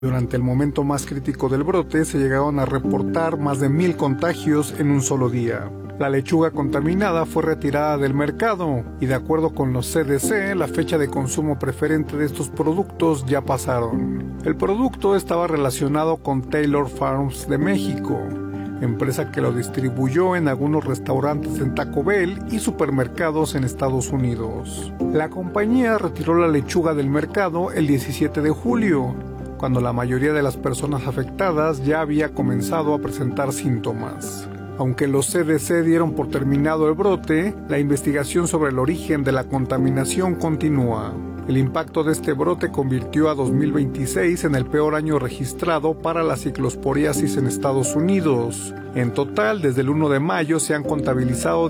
Durante el momento más crítico del brote se llegaron a reportar más de 1,000 contagios en un solo día. La lechuga contaminada fue retirada del mercado y de acuerdo con los CDC, la fecha de consumo preferente de estos productos ya pasaron. El producto estaba relacionado con Taylor Farms de México, empresa que lo distribuyó en algunos restaurantes en Taco Bell y supermercados en Estados Unidos. La compañía retiró la lechuga del mercado el 17 de julio, cuando la mayoría de las personas afectadas ya había comenzado a presentar síntomas. Aunque los CDC dieron por terminado el brote, la investigación sobre el origen de la contaminación continúa. El impacto de este brote convirtió a 2026 en el peor año registrado para la ciclosporiasis en Estados Unidos. En total, desde el 1 de mayo se han contabilizado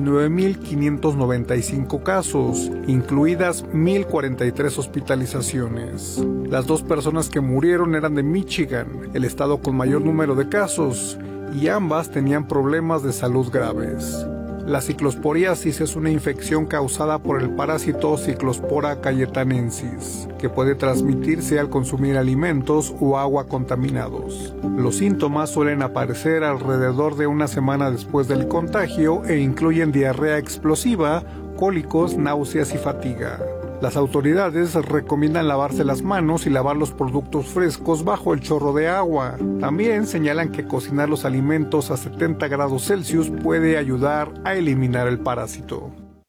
19.595 casos, incluidas 1.043 hospitalizaciones. Las 2 personas que murieron eran de Michigan, el estado con mayor número de casos, y ambas tenían problemas de salud graves. La ciclosporiasis es una infección causada por el parásito Cyclospora cayetanensis, que puede transmitirse al consumir alimentos o agua contaminados. Los síntomas suelen aparecer alrededor de una semana después del contagio e incluyen diarrea explosiva, cólicos, náuseas y fatiga. Las autoridades recomiendan lavarse las manos y lavar los productos frescos bajo el chorro de agua. También señalan que cocinar los alimentos a 70 grados Celsius puede ayudar a eliminar el parásito.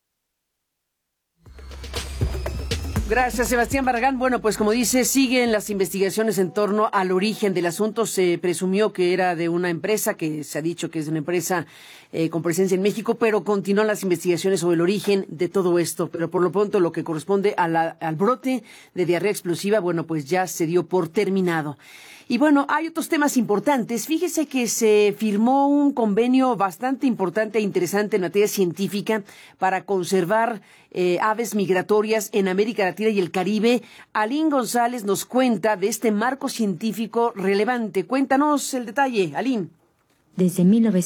Gracias, Sebastián Barragán. Bueno, pues como dice, siguen las investigaciones en torno al origen del asunto. Se presumió que era de una empresa, que se ha dicho que es una empresa con presencia en México, pero continúan las investigaciones sobre el origen de todo esto. Pero por lo pronto, lo que corresponde al brote de diarrea explosiva, bueno, pues ya se dio por terminado. Y bueno, hay otros temas importantes. Fíjese que se firmó un convenio bastante importante e interesante en materia científica para conservar aves migratorias en América Latina y el Caribe. Alín González nos cuenta de este marco científico relevante. Cuéntanos el detalle, Alín. Desde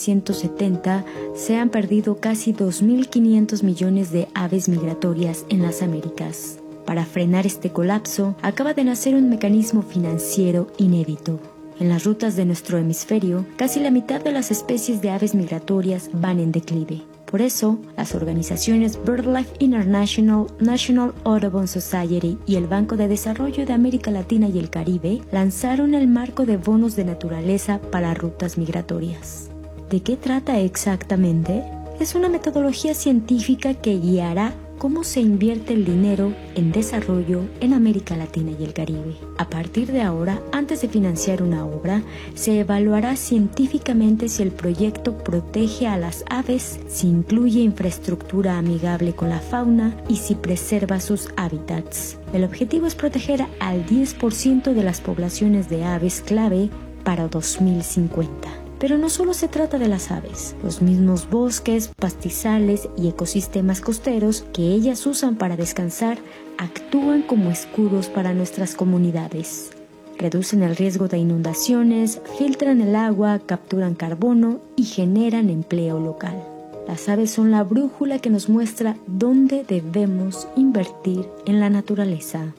1970 se han perdido casi 2.500 millones de aves migratorias en las Américas. Para frenar este colapso, acaba de nacer un mecanismo financiero inédito. En las rutas de nuestro hemisferio, casi la mitad de las especies de aves migratorias van en declive. Por eso, las organizaciones BirdLife International, National Audubon Society y el Banco de Desarrollo de América Latina y el Caribe lanzaron el marco de bonos de naturaleza para rutas migratorias. ¿De qué trata exactamente? Es una metodología científica que guiará cómo se invierte el dinero en desarrollo en América Latina y el Caribe. A partir de ahora, antes de financiar una obra, se evaluará científicamente si el proyecto protege a las aves, si incluye infraestructura amigable con la fauna y si preserva sus hábitats. El objetivo es proteger al 10% de las poblaciones de aves clave para 2050. Pero no solo se trata de las aves. Los mismos bosques, pastizales y ecosistemas costeros que ellas usan para descansar actúan como escudos para nuestras comunidades. Reducen el riesgo de inundaciones, filtran el agua, capturan carbono y generan empleo local. Las aves son la brújula que nos muestra dónde debemos invertir en la naturaleza.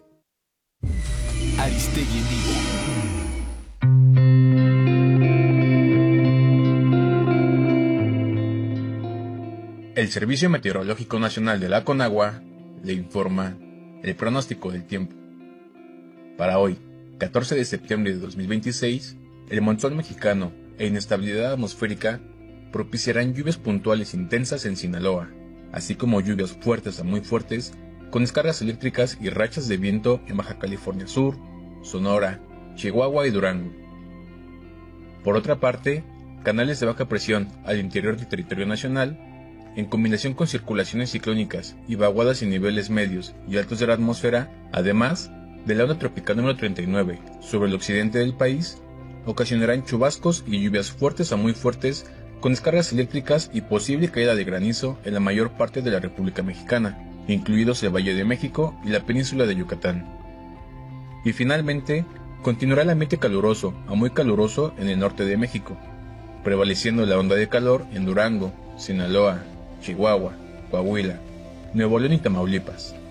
Aristegui Vivo. El Servicio Meteorológico Nacional de la Conagua le informa el pronóstico del tiempo. Para hoy, 14 de septiembre de 2026, el monzón mexicano e inestabilidad atmosférica propiciarán lluvias puntuales intensas en Sinaloa, así como lluvias fuertes a muy fuertes con descargas eléctricas y rachas de viento en Baja California Sur, Sonora, Chihuahua y Durango. Por otra parte, canales de baja presión al interior del territorio nacional, en combinación con circulaciones ciclónicas y vaguadas en niveles medios y altos de la atmósfera, además de la onda tropical número 39 sobre el occidente del país, ocasionarán chubascos y lluvias fuertes a muy fuertes con descargas eléctricas y posible caída de granizo en la mayor parte de la República Mexicana, incluidos el Valle de México y la península de Yucatán. Y finalmente, continuará el ambiente caluroso a muy caluroso en el norte de México, prevaleciendo la onda de calor en Durango, Sinaloa, Chihuahua, Coahuila, Nuevo León y Tamaulipas.